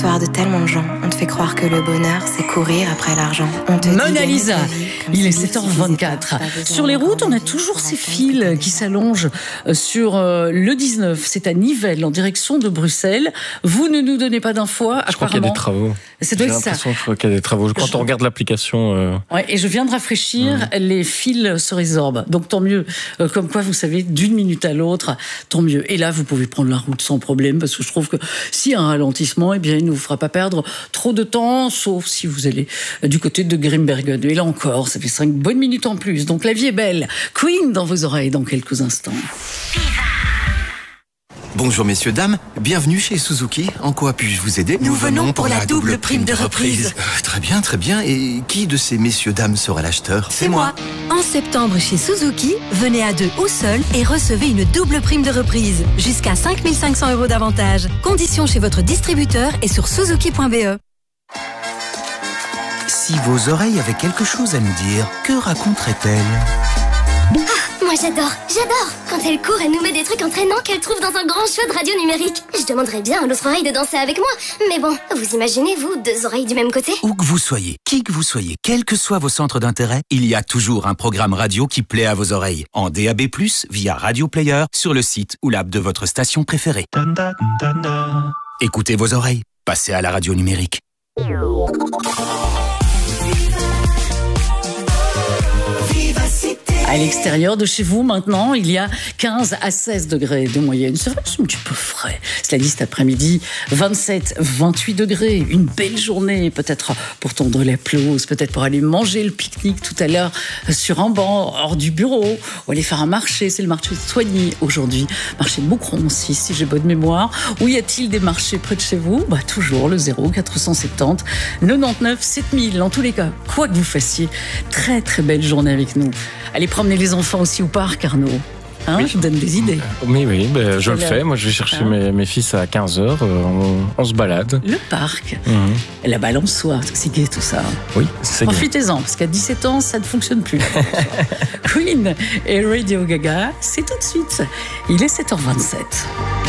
De tellement de gens, on te fait croire que le bonheur c'est courir après l'argent. Mona Lisa, il est 7h24. Sur les routes, on a toujours ces fils qui s'allongent sur le 19. C'est à Nivelles, en direction de Bruxelles. Vous ne nous donnez pas d'infos. Je crois qu'il y a des travaux. C'est J'ai l'impression qu'il y a des travaux. Quand on regarde l'application... Ouais, et je viens de rafraîchir, les fils se résorbent. Donc tant mieux. Comme quoi, vous savez, d'une minute à l'autre, tant mieux. Et là, vous pouvez prendre la route sans problème, parce que je trouve que s'il y a un ralentissement, eh bien, il ne vous fera pas perdre trop de temps, sauf si vous allez du côté de Grimbergen. Et là encore, ça fait 5 bonnes minutes en plus. Donc la vie est belle. Queen dans vos oreilles dans quelques instants. Bonjour messieurs, dames, bienvenue chez Suzuki. En quoi puis-je vous aider? Nous venons pour la double prime de reprise. Très bien, très bien. Et qui de ces messieurs, dames sera l'acheteur? C'est moi. En septembre chez Suzuki, venez à 2 ou seul et recevez une double prime de reprise. Jusqu'à 5 500 € d'avantage. Conditions chez votre distributeur et sur suzuki.be. Si vos oreilles avaient quelque chose à nous dire, que raconteraient-elles? Moi j'adore quand elle court, elle nous met des trucs entraînants qu'elle trouve dans un grand show de radio numérique. Je demanderais bien à l'autre oreille de danser avec moi. Mais bon, vous imaginez, vous, 2 oreilles du même côté? Où que vous soyez, qui que vous soyez, quels que soient vos centres d'intérêt, il y a toujours un programme radio qui plaît à vos oreilles. En DAB+, via Radio Player, sur le site ou l'app de votre station préférée. Écoutez vos oreilles, passez à la radio numérique. À l'extérieur de chez vous, maintenant, il y a 15 à 16 degrés de moyenne. C'est vrai que c'est un petit peu frais. Cela dit, cet après-midi, 27, 28 degrés. Une belle journée, peut-être pour tondre la pelouse, peut-être pour aller manger le pique-nique tout à l'heure sur un banc, hors du bureau, ou aller faire un marché. C'est le marché de Soigny aujourd'hui. Marché de Moucron aussi, si j'ai bonne mémoire. Où y a-t-il des marchés près de chez vous? Toujours le 0 470 99 7000. En tous les cas, quoi que vous fassiez, très très belle journée avec nous. Allez promener les enfants aussi au parc, Arnaud. Oui. Je vous donne des idées. Oui, je le fais. Moi, je vais chercher mes fils à 15h. On se balade. Le parc, la balançoire, c'est gai tout ça. Oui, c'est gai. Profitez-en, parce qu'à 17 ans, ça ne fonctionne plus. Queen et Radio Gaga, c'est tout de suite. Il est 7h27.